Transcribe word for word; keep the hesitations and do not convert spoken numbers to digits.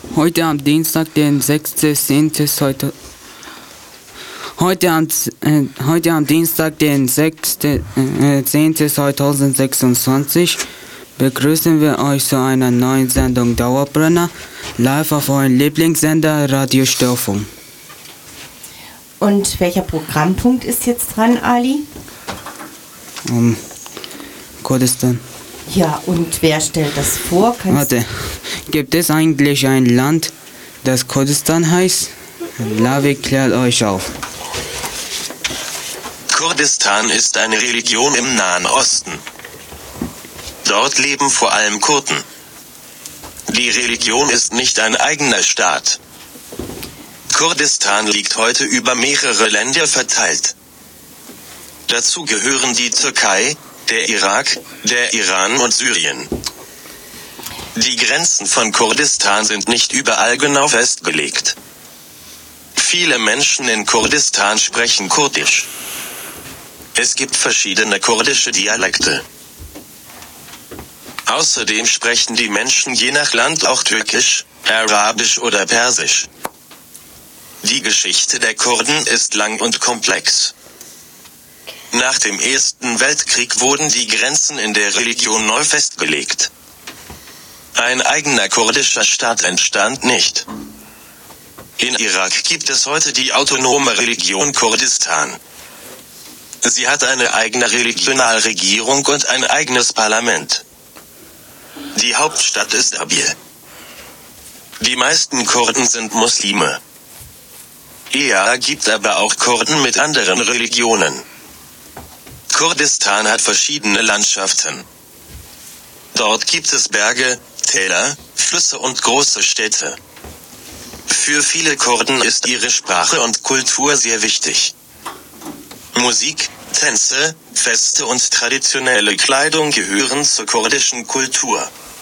Heute am Dienstag, den sechsten zehnten Heute am, äh, heute am Dienstag, den sechsten zehnten zweitausendsechsundzwanzig begrüßen wir euch zu einer neuen Sendung Dauerbrenner, live auf eurem Lieblingssender Radio Störfunk. Und welcher Programmpunkt ist jetzt dran, Ali? Um, Kurdistan. Ja, und wer stellt das vor? Kannst Warte, gibt es eigentlich ein Land, das Kurdistan heißt? Lavi klärt euch auf. Kurdistan ist eine Religion im Nahen Osten. Dort leben vor allem Kurden. Die Religion ist nicht ein eigener Staat. Kurdistan liegt heute über mehrere Länder verteilt. Dazu gehören die Türkei, der Irak, der Iran und Syrien. Die Grenzen von Kurdistan sind nicht überall genau festgelegt. Viele Menschen in Kurdistan sprechen Kurdisch. Es gibt verschiedene kurdische Dialekte. Außerdem sprechen die Menschen je nach Land auch Türkisch, Arabisch oder Persisch. Die Geschichte der Kurden ist lang und komplex. Nach dem Ersten Weltkrieg wurden die Grenzen in der Religion neu festgelegt. Ein eigener kurdischer Staat entstand nicht. In Irak gibt es heute die autonome Religion Kurdistan. Sie hat eine eigene Regionalregierung und ein eigenes Parlament. Die Hauptstadt ist Erbil. Die meisten Kurden sind Muslime. Es gibt aber auch Kurden mit anderen Religionen. Kurdistan hat verschiedene Landschaften. Dort gibt es Berge, Täler, Flüsse und große Städte. Für viele Kurden ist ihre Sprache und Kultur sehr wichtig. Musik, Tänze, Feste und traditionelle Kleidung gehören zur kurdischen Kultur.